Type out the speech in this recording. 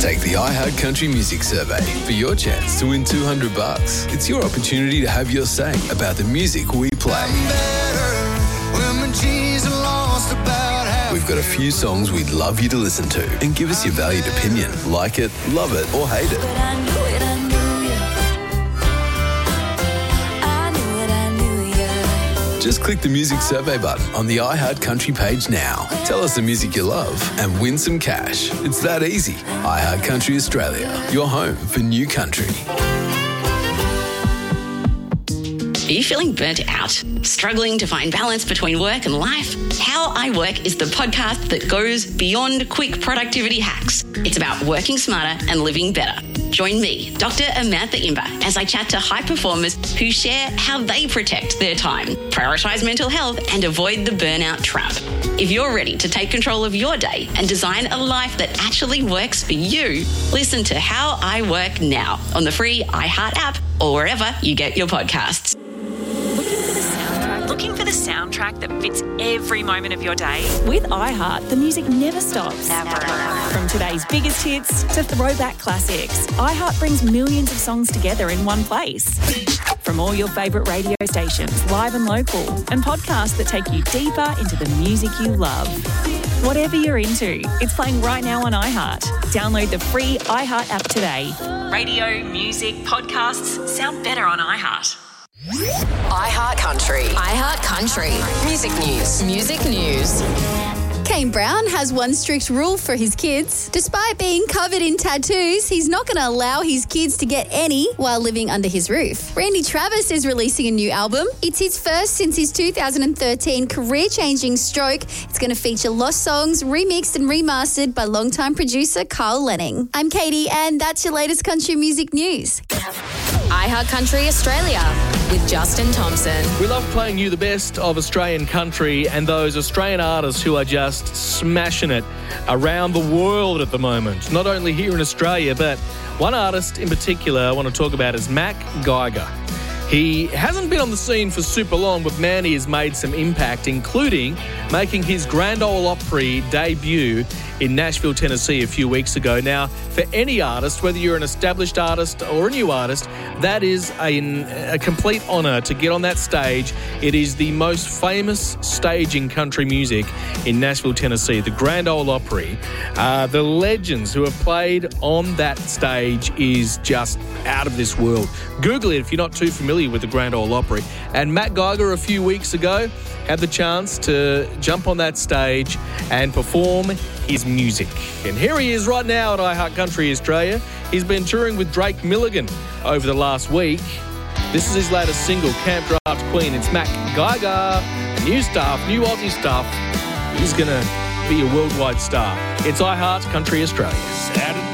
Take the iHeart Country Music Survey for your chance to win $200. It's your opportunity to have your say about the music we play. We've got a few songs we'd love you to listen to and give us your valued opinion. Like it, love it, or hate it. Just click the music survey button on the iHeart Country page now. Tell us the music you love and win some cash. It's that easy. iHeart Country Australia, your home for new country. Are you feeling burnt out? Struggling to find balance between work and life? How I Work is the podcast that goes beyond quick productivity hacks. It's about working smarter and living better. Join me, Dr. Amantha Imber, as I chat to high performers who share how they protect their time, prioritise mental health and avoid the burnout trap. If you're ready to take control of your day and design a life that actually works for you, listen to How I Work now on the free iHeart app or wherever you get your podcasts. Looking for the soundtrack that fits every moment of your day? With iHeart, the music never stops. Never. From today's biggest hits to throwback classics, iHeart brings millions of songs together in one place. From all your favourite radio stations, live and local, and podcasts that take you deeper into the music you love. Whatever you're into, it's playing right now on iHeart. Download the free iHeart app today. Radio, music, podcasts sound better on iHeart. iHeart Country. iHeart Country. Music news. Music news. Kane Brown has one strict rule for his kids. Despite being covered in tattoos, he's not going to allow his kids to get any while living under his roof. Randy Travis is releasing a new album. It's his first since his 2013 career-changing Stroke. It's going to feature lost songs, remixed and remastered by longtime producer Carl Lenning. I'm Katie, and that's your latest country music news. iHeart Country Australia with Justin Thompson. We love playing you the best of Australian country and those Australian artists who are just smashing it around the world at the moment. Not only here in Australia, but one artist in particular I want to talk about is Mac Geiger. He hasn't been on the scene for super long, but man, he has made some impact, including making his Grand Ole Opry debut in Nashville, Tennessee a few weeks ago. Now, for any artist, whether you're an established artist or a new artist, that is a complete honour to get on that stage. It is the most famous stage in country music in Nashville, Tennessee, the Grand Ole Opry. The legends who have played on that stage is just out of this world. Google it if you're not too familiar with the Grand Ole Opry. And Mac Geiger a few weeks ago had the chance to jump on that stage and perform his music. And here he is right now at iHeart Country Australia. He's been touring with Drake Milligan over the last week. This is his latest single, Camp Draft Queen. It's Mac Geiger, new stuff, new Aussie stuff. He's going to be a worldwide star. It's iHeart Country Australia.